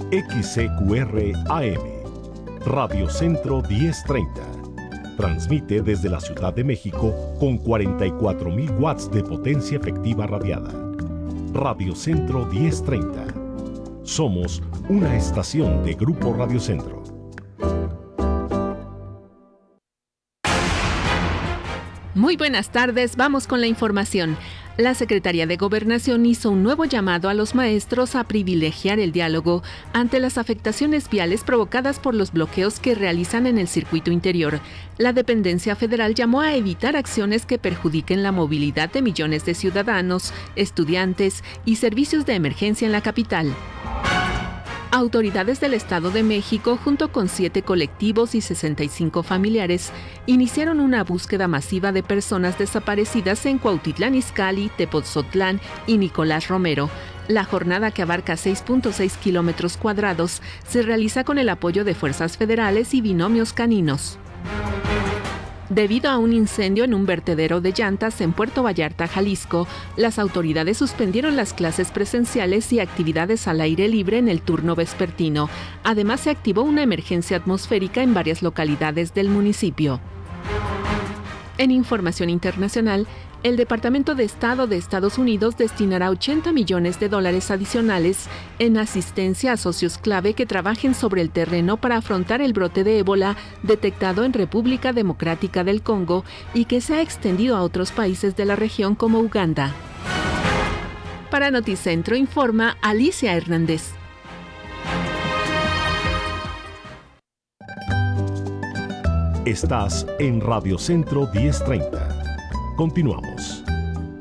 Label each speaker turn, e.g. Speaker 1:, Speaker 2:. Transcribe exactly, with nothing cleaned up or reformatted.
Speaker 1: X C Q R A M, Radio Centro diez treinta. Transmite desde la Ciudad de México con cuarenta y cuatro mil watts de potencia efectiva radiada. Radio Centro diez treinta. Somos una estación de Grupo Radio Centro.
Speaker 2: Muy buenas tardes, vamos con la información. La Secretaría de Gobernación hizo un nuevo llamado a los maestros a privilegiar el diálogo ante las afectaciones viales provocadas por los bloqueos que realizan en el circuito interior. La dependencia federal llamó a evitar acciones que perjudiquen la movilidad de millones de ciudadanos, estudiantes y servicios de emergencia en la capital. Autoridades del Estado de México, junto con siete colectivos y sesenta y cinco familiares, iniciaron una búsqueda masiva de personas desaparecidas en Cuautitlán Izcalli, Tepoztlán y Nicolás Romero. La jornada, que abarca seis punto seis kilómetros cuadrados, se realiza con el apoyo de fuerzas federales y binomios caninos. Debido a un incendio en un vertedero de llantas en Puerto Vallarta, Jalisco, las autoridades suspendieron las clases presenciales y actividades al aire libre en el turno vespertino. Además, se activó una emergencia atmosférica en varias localidades del municipio. En información internacional, el Departamento de Estado de Estados Unidos destinará ochenta millones de dólares adicionales en asistencia a socios clave que trabajen sobre el terreno para afrontar el brote de ébola detectado en República Democrática del Congo y que se ha extendido a otros países de la región como Uganda. Para Noticentro informa Alicia Hernández.
Speaker 1: Estás en Radio Centro diez treinta. Continuamos.